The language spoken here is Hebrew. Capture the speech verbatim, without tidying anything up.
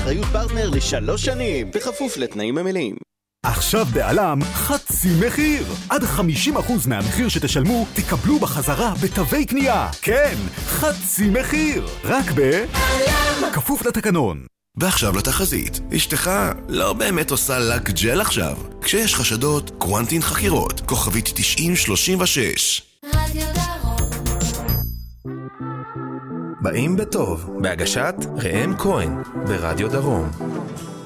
באחריות פרטנר לשלוש שנים, בכפוף לתנאים המלאים. עכשיו בעלם חצי מחיר. עד חמישים אחוז מהמחיר שתשלמו תקבלו בחזרה בתווי קנייה. כן, חצי מחיר. רק בעלם. כפוף לתקנון. ועכשיו לתחזית. אשתך לא באמת עושה לק ג'ל עכשיו. כשיש חשדות, קוונטין חקירות. כוכבית תשעים שלושים ושש. רדיו דרום. באים בטוב, בהגשת ראם כהן ברדיו דרום.